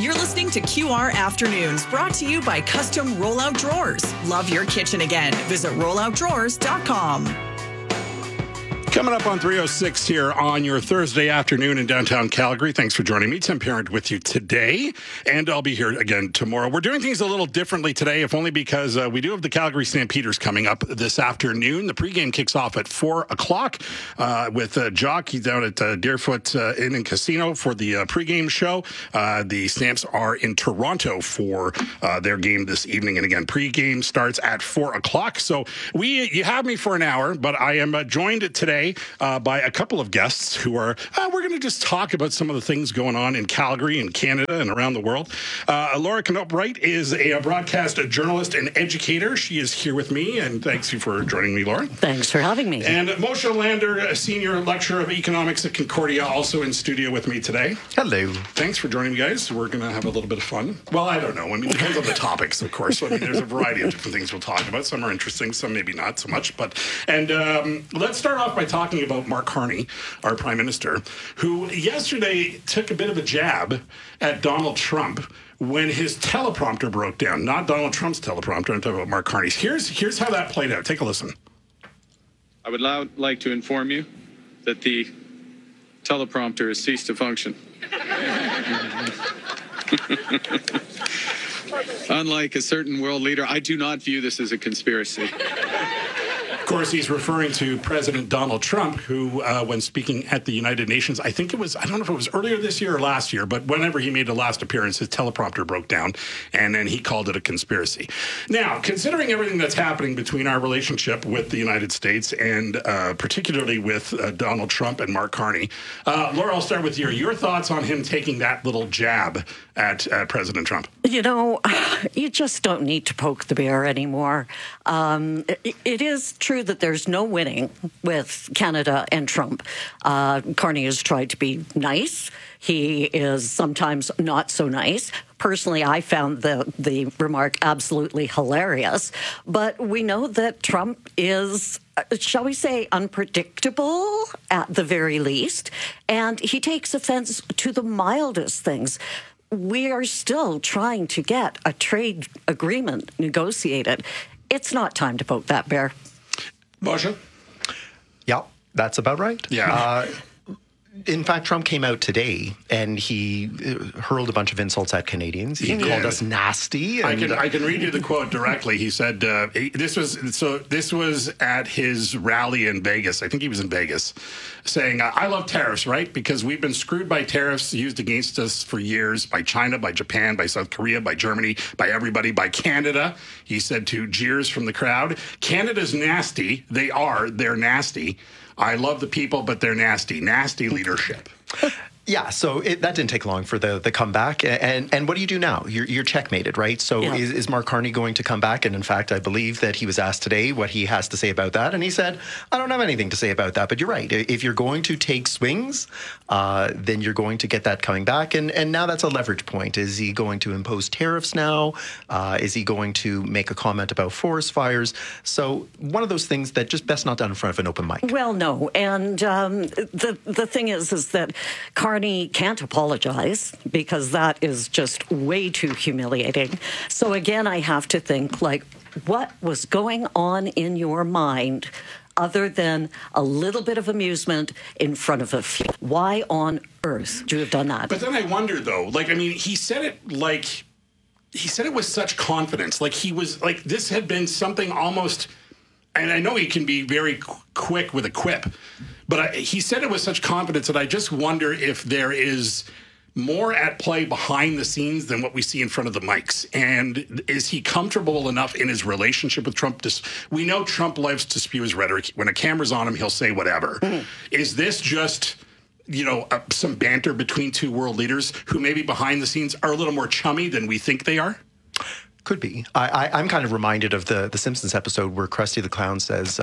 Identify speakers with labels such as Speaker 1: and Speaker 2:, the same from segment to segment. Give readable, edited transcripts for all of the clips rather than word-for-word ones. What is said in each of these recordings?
Speaker 1: You're listening to QR Afternoons, brought to you by Custom Rollout Drawers. Love your kitchen again. Visit rolloutdrawers.com.
Speaker 2: Coming up on 306 here on your Thursday afternoon in downtown Calgary. Thanks for joining me. Tim Parent with you today, and I'll be here again tomorrow. We're doing things a little differently today, if only because we do have the Calgary Stampeders coming up this afternoon. The pregame kicks off at 4 o'clock with Jock. He's down at Deerfoot Inn and Casino for the pregame show. The Stamps are in Toronto for their game this evening. And again, pregame starts at 4 o'clock. So you have me for an hour, but I am joined today by a couple of guests who are, we're going to just talk about some of the things going on in Calgary and Canada and around the world. Laura Knopp-Wright is a broadcast journalist and educator. She is here with me, and thanks you for joining me, Laura.
Speaker 3: Thanks for having me.
Speaker 2: And Moshe Lander, a senior lecturer of economics at Concordia, also in studio with me today.
Speaker 4: Hello.
Speaker 2: Thanks for joining me, guys. We're going to have a little bit of fun. Well, I don't know. I mean, it depends on the topics, of course. I mean, there's a variety of different things we'll talk about. Some are interesting, some maybe not so much. And let's start off by talking about Mark Carney, our Prime Minister, who yesterday took a bit of a jab at Donald Trump when his teleprompter broke down. Not Donald Trump's teleprompter. I'm talking about Mark Carney's. Here's how that played out. Take a listen.
Speaker 5: I would like to inform you that the teleprompter has ceased to function. Unlike a certain world leader, I do not view this as a conspiracy.
Speaker 2: Of course, he's referring to President Donald Trump, who, when speaking at the United Nations, I don't know if it was earlier this year or last year, but whenever he made the last appearance, his teleprompter broke down, and then he called it a conspiracy. Now, considering everything that's happening between our relationship with the United States and particularly with Donald Trump and Mark Carney, Laura, I'll start with you. Your thoughts on him taking that little jab at President Trump?
Speaker 3: You know, you just don't need to poke the bear anymore. It is true that there's no winning with Canada and Trump. Carney has tried to be nice. He is sometimes not so nice. Personally, I found the remark absolutely hilarious. But we know that Trump is, shall we say, unpredictable at the very least. And he takes offense to the mildest things. We are still trying to get a trade agreement negotiated. It's not time to poke that bear.
Speaker 2: Moshe?
Speaker 4: Yeah, that's about right.
Speaker 2: Yeah.
Speaker 4: In fact, Trump came out today and he hurled a bunch of insults at Canadians. He called us nasty. And
Speaker 2: I can read you the quote directly. He said this was at his rally in Vegas. I think he was in Vegas, saying, "I love tariffs, right? Because we've been screwed by tariffs used against us for years by China, by Japan, by South Korea, by Germany, by everybody, by Canada." He said to jeers from the crowd, "Canada's nasty. They're nasty. I love the people, but they're nasty. Nasty leadership."
Speaker 4: Yeah, so that didn't take long for the comeback. And what do you do now? You're checkmated, right? So
Speaker 3: yeah.
Speaker 4: Is Mark Carney going to come back? And in fact, I believe that he was asked today what he has to say about that. And he said, I don't have anything to say about that. But you're right. If you're going to take swings, then you're going to get that coming back. And now that's a leverage point. Is he going to impose tariffs now? Is he going to make a comment about forest fires? So one of those things that just best not done in front of an open mic.
Speaker 3: Well, no. And the thing is that Carney can't apologize because that is just way too humiliating. So again, I have to think, like, what was going on in your mind other than a little bit of amusement in front of a few? Why on earth would you have done that?
Speaker 2: But then I wonder, though, he said it with such confidence. Like he was like, this had been something almost, and I know he can be very quick with a quip, but he said it with such confidence that I just wonder if there is more at play behind the scenes than what we see in front of the mics. And is he comfortable enough in his relationship with Trump? We know Trump loves to spew his rhetoric. When a camera's on him, he'll say whatever. Mm. Is this just, some banter between two world leaders who maybe behind the scenes are a little more chummy than we think they are?
Speaker 4: Could be. I'm kind of reminded of the Simpsons episode where Krusty the Clown says,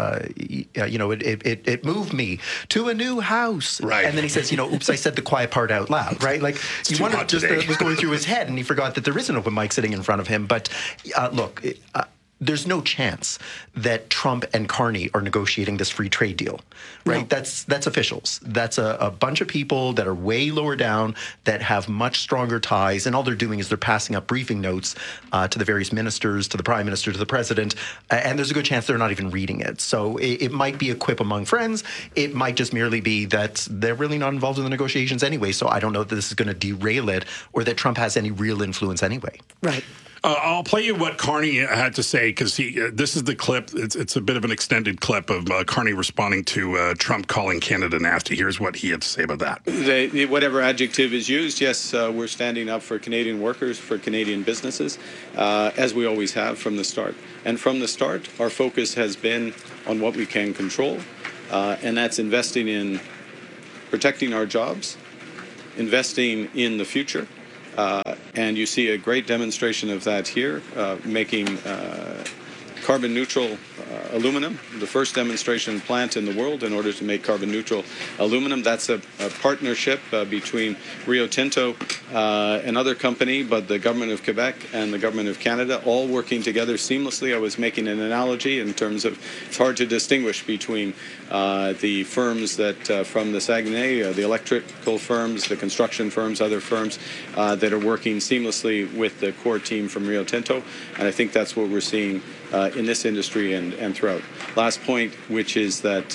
Speaker 4: it moved me to a new house.
Speaker 2: Right.
Speaker 4: And then he says, oops, I said the quiet part out loud, right? Like, you wonder just that was going through his head and he forgot that there is an open mic sitting in front of him. But look, there's no chance that Trump and Carney are negotiating this free trade deal, right? No. That's officials. That's a bunch of people that are way lower down that have much stronger ties, and all they're doing is they're passing up briefing notes to the various ministers, to the prime minister, to the president, and there's a good chance they're not even reading it. So it might be a quip among friends. It might just merely be that they're really not involved in the negotiations anyway, so I don't know that this is going to derail it or that Trump has any real influence anyway.
Speaker 3: Right.
Speaker 2: I'll play you what Carney had to say, because this is the clip. It's a bit of an extended clip of Carney responding to Trump calling Canada nasty. Here's what he had to say about that.
Speaker 5: Whatever adjective is used, yes, we're standing up for Canadian workers, for Canadian businesses, as we always have from the start. And from the start, our focus has been on what we can control, and that's investing in protecting our jobs, investing in the future. And you see a great demonstration of that here, making carbon neutral aluminum, the first demonstration plant in the world in order to make carbon neutral aluminum. That's a partnership between Rio Tinto, another company, but the government of Quebec and the government of Canada, all working together seamlessly. I was making an analogy in terms of it's hard to distinguish between the firms that from the Saguenay, the electrical firms, the construction firms, other firms that are working seamlessly with the core team from Rio Tinto. And I think that's what we're seeing in this industry and throughout. Last point, which is that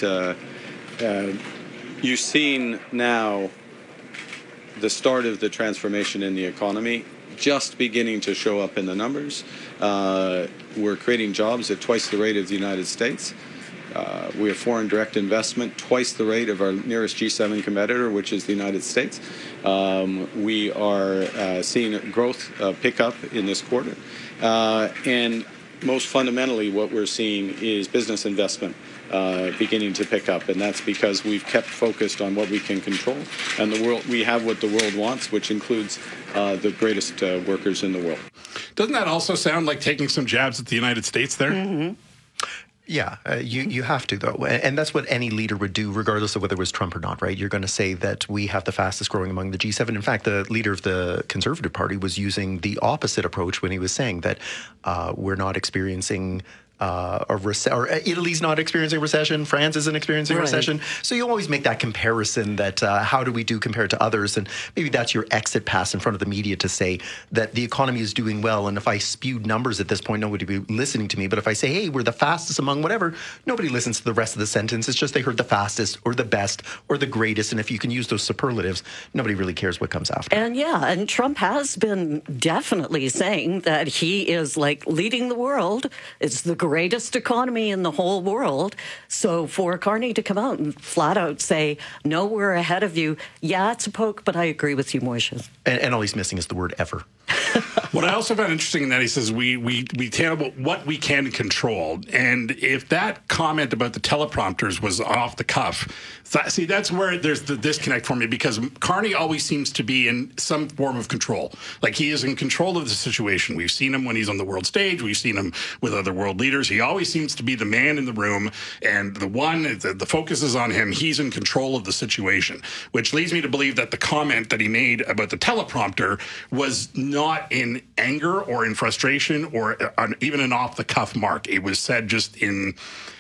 Speaker 5: you've seen now the start of the transformation in the economy just beginning to show up in the numbers. We're creating jobs at twice the rate of the United States. We have foreign direct investment twice the rate of our nearest G7 competitor, which is the United States. We are seeing growth pick up in this quarter. And most fundamentally, what we're seeing is business investment beginning to pick up, and that's because we've kept focused on what we can control, and the world, we have what the world wants, which includes the greatest workers in the world.
Speaker 2: Doesn't that also sound like taking some jabs at the United States there?
Speaker 3: Mm-hmm.
Speaker 4: Yeah, you have to, though. And that's what any leader would do, regardless of whether it was Trump or not, right? You're going to say that we have the fastest growing among the G7. In fact, the leader of the Conservative Party was using the opposite approach when he was saying that we're not experiencing or Italy's not experiencing recession, France isn't experiencing recession. So you always make that comparison that how do we do compared to others? And maybe that's your exit pass in front of the media to say that the economy is doing well. And if I spewed numbers at this point, nobody would be listening to me. But if I say, hey, we're the fastest among whatever, nobody listens to the rest of the sentence. It's just they heard the fastest or the best or the greatest. And if you can use those superlatives, nobody really cares what comes after.
Speaker 3: And Trump has been definitely saying that he is like leading the world. It's the greatest economy in the whole world. So for Carney to come out and flat out say, no, we're ahead of you. Yeah, it's a poke, but I agree with you, Moishe.
Speaker 4: And all he's missing is the word ever.
Speaker 2: What I also found interesting in that he says we tell about what we can control. And if that comment about the teleprompters was off the cuff, see, that's where there's the disconnect for me, because Carney always seems to be in some form of control. Like he is in control of the situation. We've seen him when he's on the world stage. We've seen him with other world leaders. He always seems to be the man in the room, and the focus is on him. He's in control of the situation, which leads me to believe that the comment that he made about the teleprompter was not in anger or in frustration or even an off-the-cuff mark. It was said just in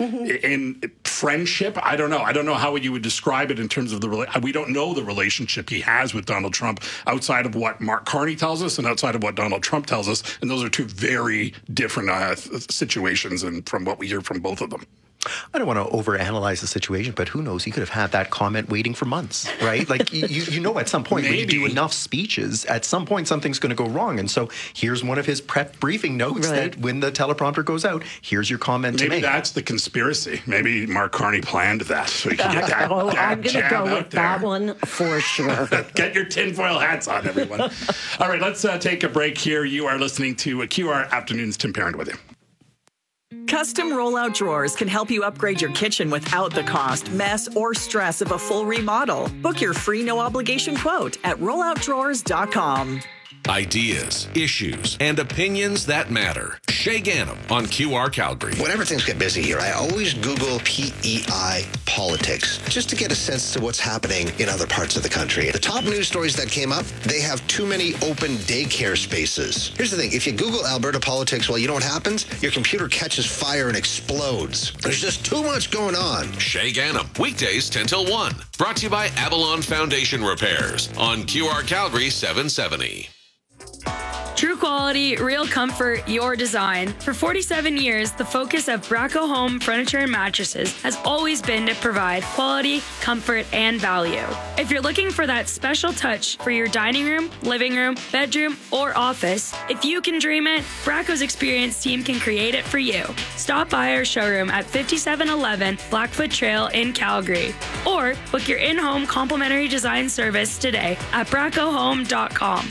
Speaker 2: friendship. I don't know how you would describe it in terms of we don't know the relationship he has with Donald Trump outside of what Mark Carney tells us and outside of what Donald Trump tells us. And those are two very different situations, and from what we hear from both of them.
Speaker 4: I don't want to overanalyze the situation, but who knows? He could have had that comment waiting for months, right? Like, you know, at some point, when you do enough speeches, at some point, something's going to go wrong. And so here's one of his prep briefing notes that when the teleprompter goes out, here's your comment to make.
Speaker 2: Maybe that's the conspiracy. Maybe Mark Carney planned that so he could get that
Speaker 3: I'm going to go with that one for sure.
Speaker 2: Get your tinfoil hats on, everyone. All right, let's take a break here. You are listening to QR Afternoons. Tim Parent with you.
Speaker 1: Custom rollout drawers can help you upgrade your kitchen without the cost, mess, or stress of a full remodel. Book your free no-obligation quote at rolloutdrawers.com.
Speaker 6: Ideas, issues, and opinions that matter. Shay Ganem on QR Calgary.
Speaker 7: Whenever things get busy here, I always Google PEI politics just to get a sense to what's happening in other parts of the country. The top news stories that came up, they have too many open daycare spaces. Here's the thing. If you Google Alberta politics, well, you know what happens? Your computer catches fire and explodes. There's just too much going on.
Speaker 6: Shay Ganem, weekdays 10 till 1. Brought to you by Avalon Foundation Repairs on QR Calgary 770.
Speaker 8: True quality, real comfort, your design. For 47 years, the focus of Bracco Home Furniture and Mattresses has always been to provide quality, comfort, and value. If you're looking for that special touch for your dining room, living room, bedroom, or office, if you can dream it, Bracco's experienced team can create it for you. Stop by our showroom at 5711 Blackfoot Trail in Calgary, or book your in-home complimentary design service today at braccohome.com.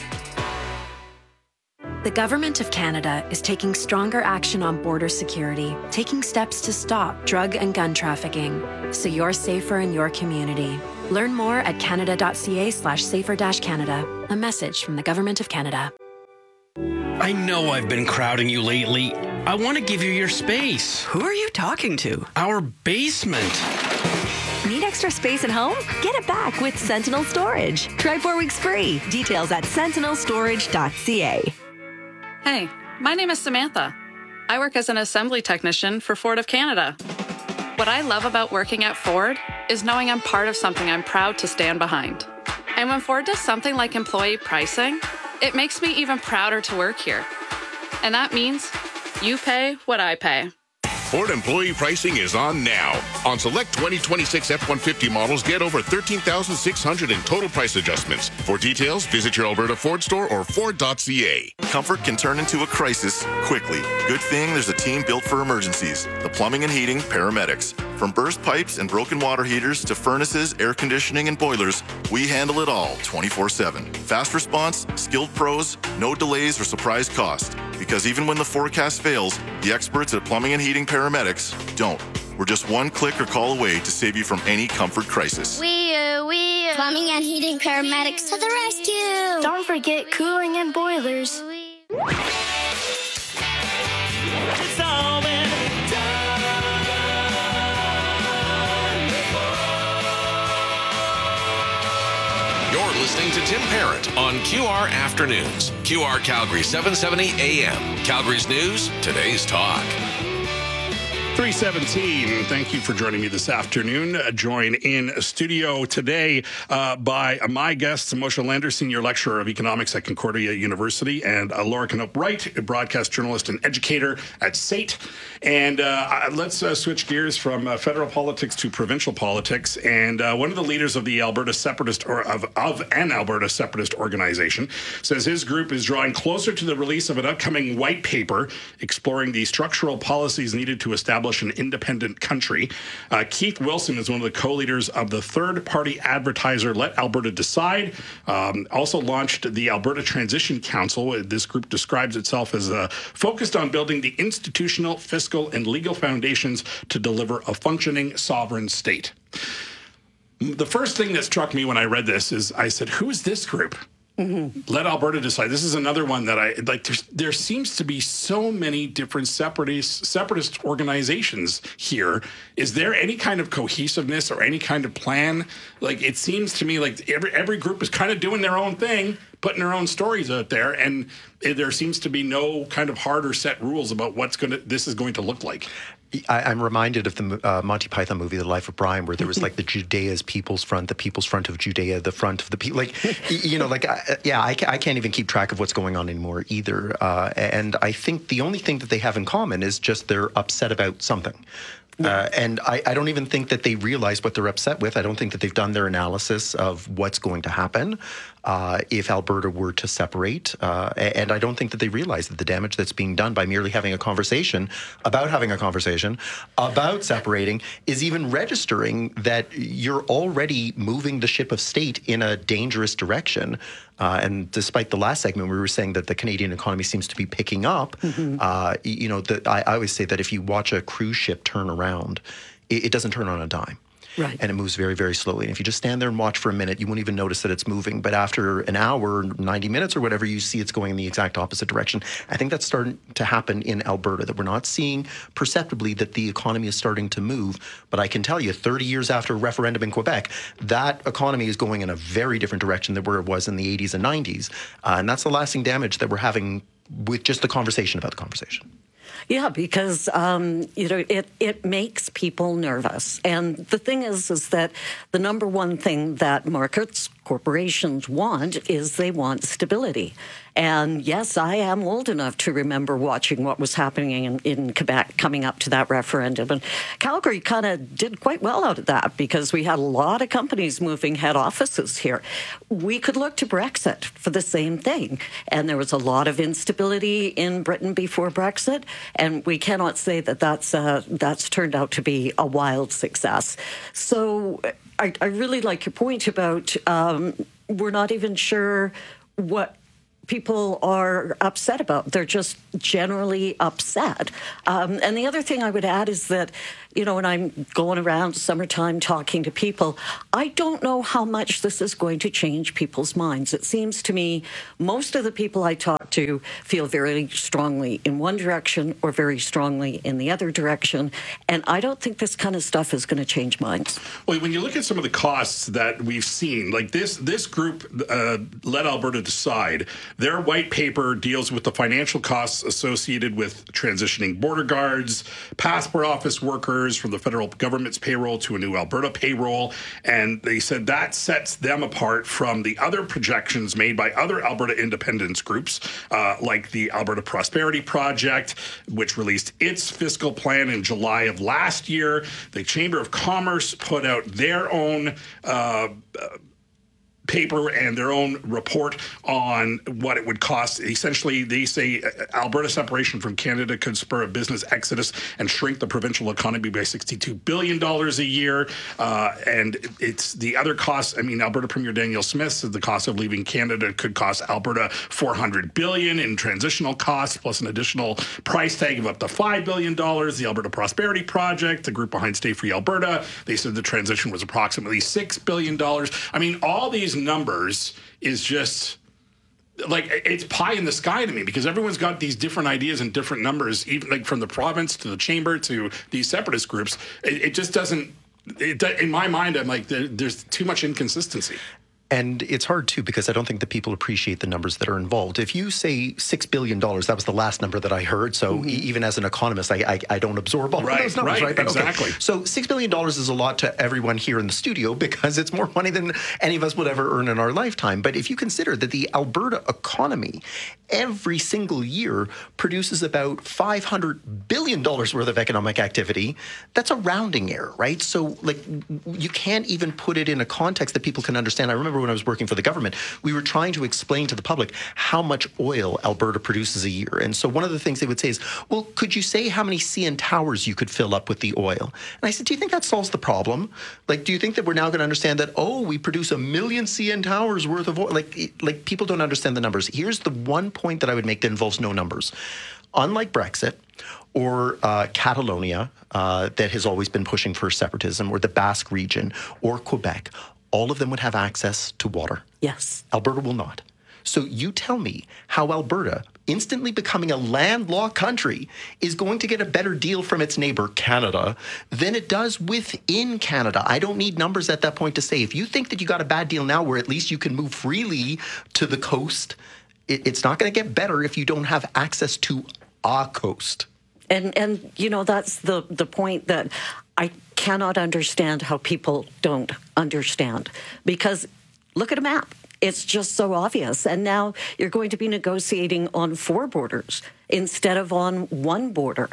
Speaker 9: The Government of Canada is taking stronger action on border security, taking steps to stop drug and gun trafficking, so you're safer in your community. Learn more at canada.ca/safer-canada. A message from the Government of Canada.
Speaker 10: I know I've been crowding you lately. I want to give you your space.
Speaker 1: Who are you talking to?
Speaker 10: Our basement.
Speaker 11: Need extra space at home? Get it back with Sentinel Storage. Try 4 weeks free. Details at sentinelstorage.ca.
Speaker 12: Hey, my name is Samantha. I work as an assembly technician for Ford of Canada. What I love about working at Ford is knowing I'm part of something I'm proud to stand behind. And when Ford does something like employee pricing, it makes me even prouder to work here. And that means you pay what I pay.
Speaker 13: Ford employee pricing is on now. On select 2026 F-150 models, get over $13,600 in total price adjustments. For details, visit your Alberta Ford store or Ford.ca.
Speaker 14: Comfort can turn into a crisis quickly. Good thing there's a team built for emergencies. The Plumbing and Heating Paramedics. From burst pipes and broken water heaters to furnaces, air conditioning, and boilers, we handle it all 24/7. Fast response, skilled pros, no delays or surprise cost. Because even when the forecast fails, the experts at Plumbing and Heating Paramedics don't. We're just one click or call away to save you from any comfort crisis.
Speaker 15: We Plumbing and Heating Paramedics to the rescue.
Speaker 16: Don't forget cooling and boilers.
Speaker 17: It's all been done before.
Speaker 6: You're listening to Tim Parent on QR Afternoons. QR Calgary 770 AM. Calgary's news, today's talk.
Speaker 2: 3:17. Thank you for joining me this afternoon. Joined in studio today by my guests, Moshe Lander, Senior Lecturer of Economics at Concordia University, and Laura Knoop-Wright, a broadcast journalist and educator at SAIT. And let's switch gears from federal politics to provincial politics. And one of the leaders of the Alberta Separatist, or of an Alberta Separatist organization, says his group is drawing closer to the release of an upcoming white paper exploring the structural policies needed to establish an independent country. Keith Wilson is one of the co-leaders of the third-party advertiser Let Alberta Decide, also launched the Alberta Transition Council. This group describes itself as focused on building the institutional, fiscal, and legal foundations to deliver a functioning sovereign state. The first thing that struck me when I read this is I said, who is this group? Mm-hmm. Let Alberta Decide. This is another one that I like. There seems to be so many different separatist organizations here. Is there any kind of cohesiveness or any kind of plan? Like, it seems to me like every group is kind of doing their own thing, putting their own stories out there, and there seems to be no kind of hard or set rules about what this is going to look like.
Speaker 4: I'm reminded of the Monty Python movie, The Life of Brian, where there was like the Judea's People's Front, the People's Front of Judea, the front of the people. Like, you know, like, I can't even keep track of what's going on anymore either. And I think the only thing that they have in common is just they're upset about something. And I don't even think that they realize what they're upset with. I don't think that they've done their analysis of what's going to happen if Alberta were to separate. And I don't think that they realize that the damage that's being done by merely having a conversation about separating is even registering that you're already moving the ship of state in a dangerous direction. And despite the last segment, we were saying that the Canadian economy seems to be picking up. Mm-hmm. You know, I always say that if you watch a cruise ship turn around, it doesn't turn on a dime.
Speaker 3: Right.
Speaker 4: And it moves very, very slowly. And if you just stand there and watch for a minute, you won't even notice that it's moving. But after an hour, 90 minutes or whatever, you see it's going in the exact opposite direction. I think that's starting to happen in Alberta, that we're not seeing perceptibly that the economy is starting to move. But I can tell you, 30 years after a referendum in Quebec, that economy is going in a very different direction than where it was in the 80s and 90s. And that's the lasting damage that we're having with just the conversation about the conversation.
Speaker 3: Yeah, because, it makes people nervous. And the thing is that the number one thing that markets, corporations want is they want stability. And yes, I am old enough to remember watching what was happening in Quebec coming up to that referendum. And Calgary kind of did quite well out of that because we had a lot of companies moving head offices here. We could look to Brexit for the same thing. And there was a lot of instability in Britain before Brexit. And we cannot say that that's turned out to be a wild success. So I really like your point about we're not even sure what people are upset about. They're just generally upset. And the other thing I would add is that, when I'm going around summertime talking to people, I don't know how much this is going to change people's minds. It seems to me most of the people I talk to feel very strongly in one direction or very strongly in the other direction. And I don't think this kind of stuff is going to change minds.
Speaker 2: Well, when you look at some of the costs that we've seen, like this group, Let Alberta Decide, their white paper deals with the financial costs associated with transitioning border guards, passport office workers from the federal government's payroll to a new Alberta payroll. And they said that sets them apart from the other projections made by other Alberta independence groups, like the Alberta Prosperity Project, which released its fiscal plan in July of last year. The Chamber of Commerce put out their own paper and their own report on what it would cost. Essentially, they say Alberta separation from Canada could spur a business exodus and shrink the provincial economy by $62 billion a year. And it's the other costs. I mean, Alberta Premier Danielle Smith said the cost of leaving Canada could cost Alberta $400 billion in transitional costs, plus an additional price tag of up to $5 billion. The Alberta Prosperity Project, the group behind Stay Free Alberta, they said the transition was approximately $6 billion. I mean, all these numbers is just like it's pie in the sky to me because everyone's got these different ideas and different numbers, even like from the province to the chamber to these separatist groups. It just doesn't. In my mind, I'm like there's too much inconsistency.
Speaker 4: And it's hard, too, because I don't think that people appreciate the numbers that are involved. If you say $6 billion, that was the last number that I heard. So even as an economist, I don't absorb all of those numbers, right? But
Speaker 2: exactly.
Speaker 4: Okay. So $6 billion is a lot to everyone here in the studio because it's more money than any of us would ever earn in our lifetime. But if you consider that the Alberta economy every single year produces about $500 billion worth of economic activity, that's a rounding error, right? So like you can't even put it in a context that people can understand. I remember when I was working for the government, we were trying to explain to the public how much oil Alberta produces a year. And so one of the things they would say is, well, could you say how many CN Towers you could fill up with the oil? And I said, do you think that solves the problem? Like, do you think that we're now going to understand that, we produce 1 million CN Towers worth of oil? Like people don't understand the numbers. Here's the one point that I would make that involves no numbers. Unlike Brexit or Catalonia, that has always been pushing for separatism, or the Basque region, or Quebec, all of them would have access to water.
Speaker 3: Yes.
Speaker 4: Alberta will not. So you tell me how Alberta, instantly becoming a landlocked country, is going to get a better deal from its neighbor, Canada, than it does within Canada. I don't need numbers at that point to say, if you think that you got a bad deal now where at least you can move freely to the coast, it's not going to get better if you don't have access to a coast.
Speaker 3: And that's the point that I cannot understand how people don't understand. Because look at a map. It's just so obvious. And now you're going to be negotiating on 4 borders instead of on 1 border.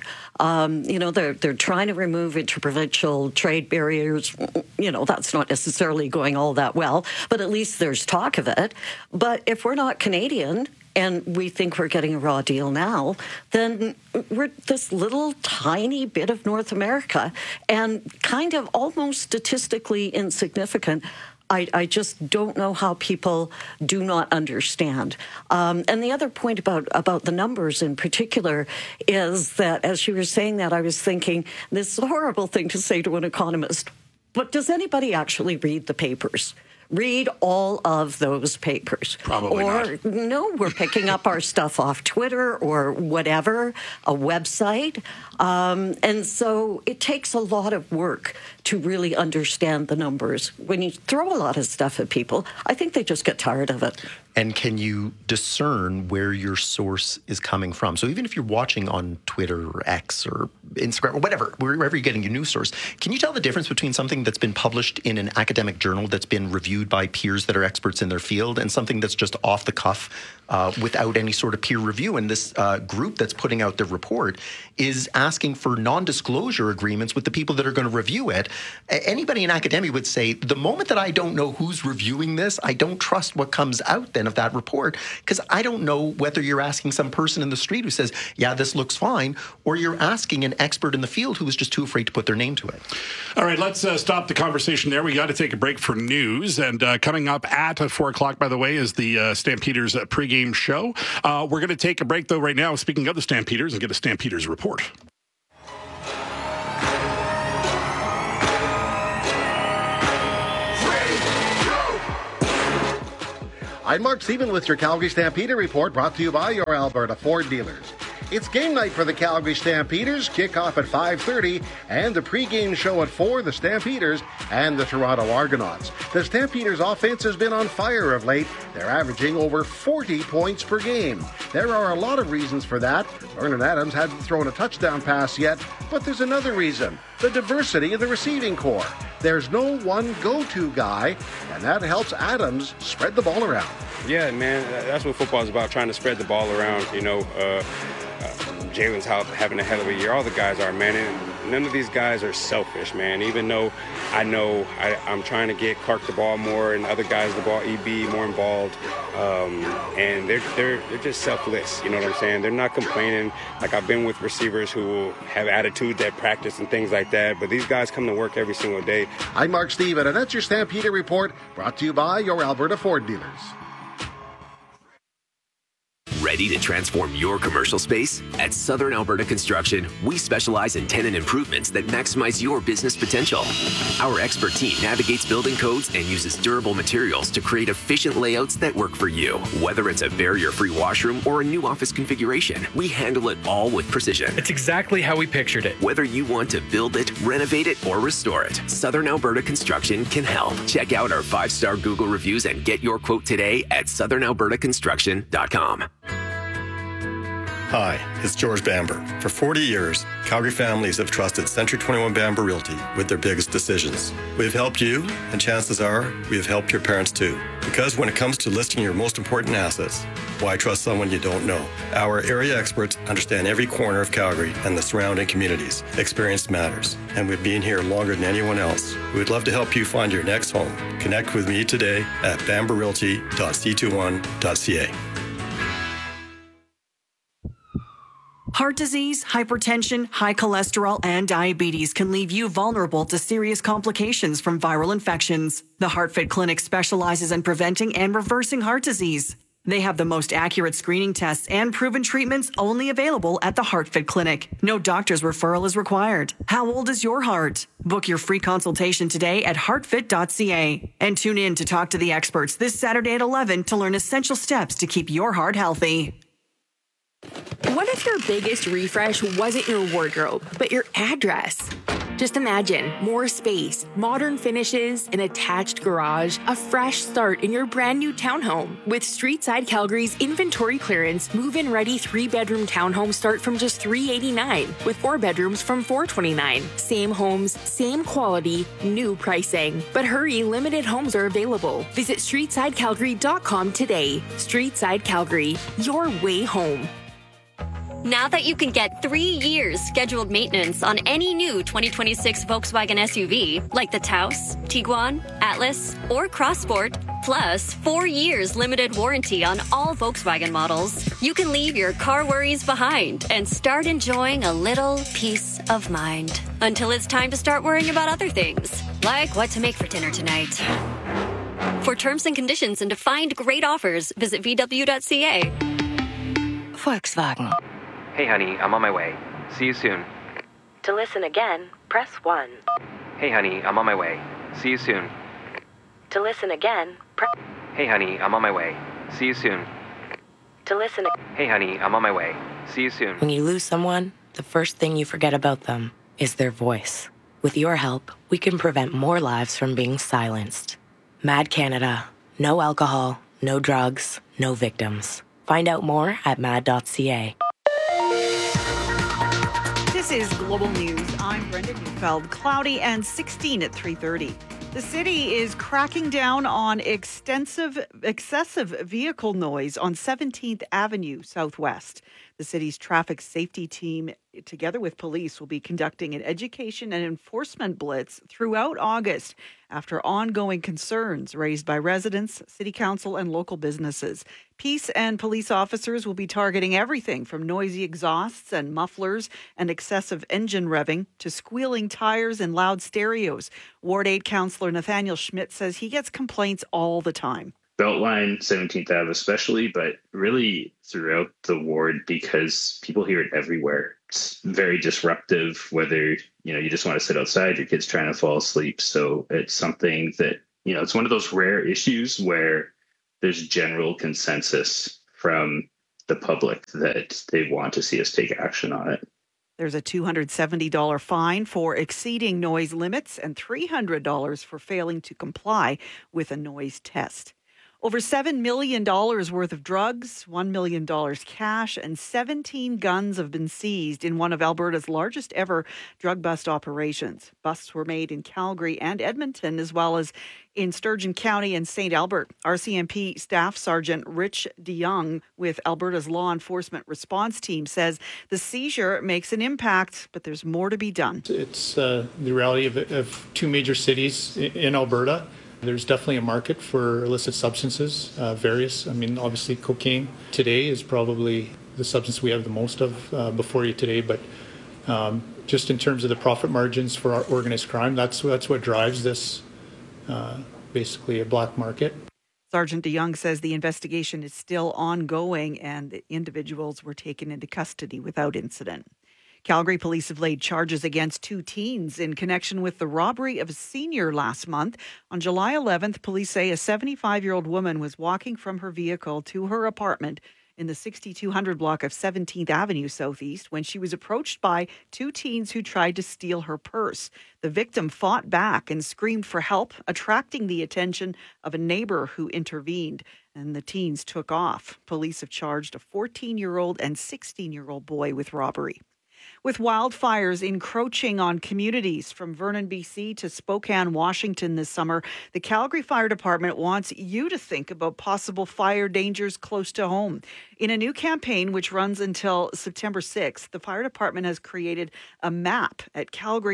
Speaker 3: They're trying to remove interprovincial trade barriers. That's not necessarily going all that well, but at least there's talk of it. But if we're not Canadian and we think we're getting a raw deal now, then we're this little tiny bit of North America and kind of almost statistically insignificant. I just don't know how people do not understand. And the other point about the numbers in particular is that, as you were saying that, I was thinking this is a horrible thing to say to an economist. But does anybody actually read the papers? Read all of those papers.
Speaker 2: Probably
Speaker 3: not. Or, no, we're picking up our stuff off Twitter or whatever, a website. And so it takes a lot of work to really understand the numbers. When you throw a lot of stuff at people, I think they just get tired of it.
Speaker 4: And can you discern where your source is coming from? So even if you're watching on Twitter or X or Instagram or whatever, wherever you're getting your news source, can you tell the difference between something that's been published in an academic journal that's been reviewed by peers that are experts in their field and something that's just off the cuff without any sort of peer review? And this group that's putting out the report is asking for non-disclosure agreements with the people that are going to review it. Anybody in academia would say, the moment that I don't know who's reviewing this, I don't trust what comes out then of that report, because I don't know whether you're asking some person in the street who says, yeah, this looks fine, or you're asking an expert in the field who is just too afraid to put their name to it.
Speaker 2: All right, let's stop the conversation there. We got to take a break for news. And coming up at 4 o'clock, by the way, is the Stampeders pregame show. We're going to take a break, though, right now, speaking of the Stampeders, and get a Stampeders report.
Speaker 18: I'm Mark Stephen with your Calgary Stampeder report, brought to you by your Alberta Ford dealers. It's game night for the Calgary Stampeders, kickoff at 5:30, and the pregame show at 4, the Stampeders and the Toronto Argonauts. The Stampeders' offense has been on fire of late. They're averaging over 40 points per game. There are a lot of reasons for that. Vernon Adams hasn't thrown a touchdown pass yet, but there's another reason: the diversity of the receiving corps. There's no one go-to guy, and that helps Adams spread the ball around.
Speaker 19: Yeah, man, that's what football is about, trying to spread the ball around. Jalen's having a hell of a year. All the guys are, man. And none of these guys are selfish, man. Even though I know I'm trying to get Clark the ball more and other guys the ball, EB more involved. And they're just selfless, you know what I'm saying? They're not complaining. Like, I've been with receivers who have attitudes at practice and things like that. But these guys come to work every single day.
Speaker 18: I'm Mark Stephen, and that's your Stampeder report, brought to you by your Alberta Ford dealers.
Speaker 20: Ready to transform your commercial space? At Southern Alberta Construction, we specialize in tenant improvements that maximize your business potential. Our expert team navigates building codes and uses durable materials to create efficient layouts that work for you. Whether it's a barrier-free washroom or a new office configuration, we handle it all with precision.
Speaker 10: It's exactly how we pictured it.
Speaker 20: Whether you want to build it, renovate it, or restore it, Southern Alberta Construction can help. Check out our 5-star Google reviews and get your quote today at southernalbertaconstruction.com.
Speaker 21: Hi, it's George Bamber. For 40 years, Calgary families have trusted Century 21 Bamber Realty with their biggest decisions. We have helped you, and chances are we have helped your parents too. Because when it comes to listing your most important assets, why trust someone you don't know? Our area experts understand every corner of Calgary and the surrounding communities. Experience matters, and we've been here longer than anyone else. We would love to help you find your next home. Connect with me today at bamberrealty.c21.ca.
Speaker 22: Heart disease, hypertension, high cholesterol, and diabetes can leave you vulnerable to serious complications from viral infections. The HeartFit Clinic specializes in preventing and reversing heart disease. They have the most accurate screening tests and proven treatments only available at the HeartFit Clinic. No doctor's referral is required. How old is your heart? Book your free consultation today at heartfit.ca. And tune in to talk to the experts this Saturday at 11 to learn essential steps to keep your heart healthy.
Speaker 23: What if your biggest refresh wasn't your wardrobe, but your address? Just imagine more space, modern finishes, an attached garage, a fresh start in your brand new townhome. With Streetside Calgary's inventory clearance, move-in ready 3-bedroom townhomes start from just $389, with 4 bedrooms from $429. Same homes, same quality, new pricing. But hurry, limited homes are available. Visit StreetsideCalgary.com today. Streetside Calgary, your way home.
Speaker 24: Now that you can get 3 years scheduled maintenance on any new 2026 Volkswagen SUV, like the Taos, Tiguan, Atlas, or Crossport, plus 4 years limited warranty on all Volkswagen models, you can leave your car worries behind and start enjoying a little peace of mind. Until it's time to start worrying about other things, like what to make for dinner tonight. For terms and conditions and to find great offers, visit VW.ca.
Speaker 25: Volkswagen.
Speaker 26: Hey, honey, I'm on my way. See you soon.
Speaker 25: To listen again, press 1.
Speaker 1: Hey, honey, I'm on my way. See you soon.
Speaker 25: To listen again,
Speaker 1: Hey, honey, I'm on my way. See you soon.
Speaker 25: to listen.
Speaker 1: Hey, honey, I'm on my way. See you soon.
Speaker 25: When you lose someone, the first thing you forget about them is their voice. With your help, we can prevent more lives from being silenced. Mad Canada. No alcohol, no drugs, no victims. Find out more at mad.ca.
Speaker 5: This is Global News. I'm Brenda Neufeld. Cloudy and 16 at 3:30. The city is cracking down on excessive vehicle noise on 17th Avenue Southwest. The city's traffic safety team, together with police, will be conducting an education and enforcement blitz throughout August after ongoing concerns raised by residents, city council, and local businesses. Peace and police officers will be targeting everything from noisy exhausts and mufflers and excessive engine revving to squealing tires and loud stereos. Ward 8 Councillor Nathaniel Schmidt says he gets complaints all the time.
Speaker 7: Beltline, 17th Ave especially, but really throughout the ward because people hear it everywhere. It's very disruptive, whether, you just want to sit outside, your kid's trying to fall asleep. So it's something that, it's one of those rare issues where there's general consensus from the public that they want to see us take action on it.
Speaker 5: There's a $270 fine for exceeding noise limits and $300 for failing to comply with a noise test. Over $7 million worth of drugs, $1 million cash, and 17 guns have been seized in one of Alberta's largest ever drug bust operations. Busts were made in Calgary and Edmonton, as well as in Sturgeon County and St. Albert. RCMP Staff Sergeant Rich DeYoung with Alberta's Law Enforcement Response Team says the seizure makes an impact, but there's more to be done.
Speaker 8: It's the reality of two major cities in Alberta. There's definitely a market for illicit substances, various. Obviously cocaine today is probably the substance we have the most of before you today, but just in terms of the profit margins for our organized crime, that's what drives this, basically a black market.
Speaker 5: Sergeant DeYoung says the investigation is still ongoing and the individuals were taken into custody without incident. Calgary police have laid charges against two teens in connection with the robbery of a senior last month. On July 11th, police say a 75-year-old woman was walking from her vehicle to her apartment in the 6200 block of 17th Avenue Southeast when she was approached by two teens who tried to steal her purse. The victim fought back and screamed for help, attracting the attention of a neighbor who intervened, and the teens took off. Police have charged a 14-year-old and 16-year-old boy with robbery. With wildfires encroaching on communities from Vernon, BC to Spokane, Washington this summer, the Calgary Fire Department wants you to think about possible fire dangers close to home. In a new campaign which runs until September 6th, the Fire Department has created a map at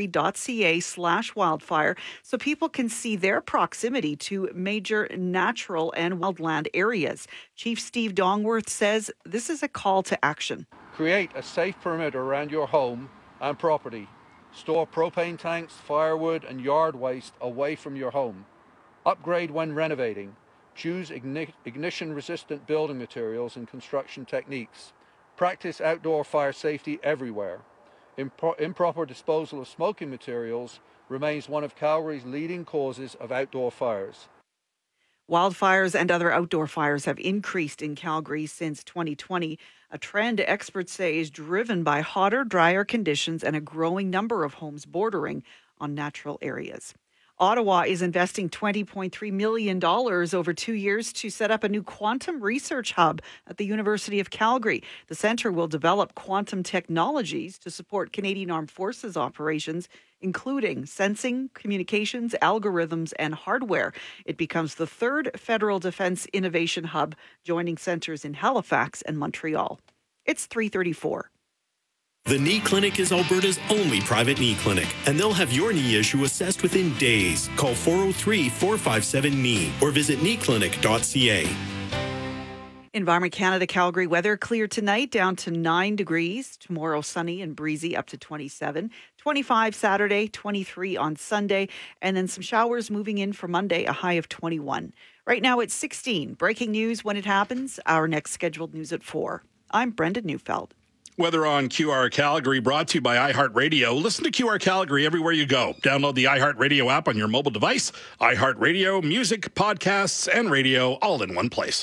Speaker 5: calgary.ca/wildfire so people can see their proximity to major natural and wildland areas. Chief Steve Dongworth says this is a call to action.
Speaker 9: Create a safe perimeter around your home and property. Store propane tanks, firewood, and yard waste away from your home. Upgrade when renovating. Choose ignition-resistant building materials and construction techniques. Practice outdoor fire safety everywhere. Improper disposal of smoking materials remains one of Calgary's leading causes of outdoor fires.
Speaker 5: Wildfires and other outdoor fires have increased in Calgary since 2020, a trend experts say is driven by hotter, drier conditions and a growing number of homes bordering on natural areas. Ottawa is investing $20.3 million over 2 years to set up a new quantum research hub at the University of Calgary. The centre will develop quantum technologies to support Canadian Armed Forces operations, including sensing, communications, algorithms, and hardware. It becomes the third federal defence innovation hub, joining centres in Halifax and Montreal. It's 3:34.
Speaker 26: The Knee Clinic is Alberta's only private knee clinic, and they'll have your knee issue assessed within days. Call 403-457-KNEE or visit kneeclinic.ca.
Speaker 5: Environment Canada Calgary weather clear tonight down to 9 degrees. Tomorrow sunny and breezy up to 27. 25 Saturday, 23 on Sunday, and then some showers moving in for Monday, a high of 21. Right now it's 16. Breaking news when it happens. Our next scheduled news at 4. I'm Brenda Neufeld.
Speaker 2: Weather on QR Calgary, brought to you by iHeartRadio. Listen to QR Calgary everywhere you go. Download the iHeartRadio app on your mobile device. iHeartRadio, music, podcasts, and radio all in one place.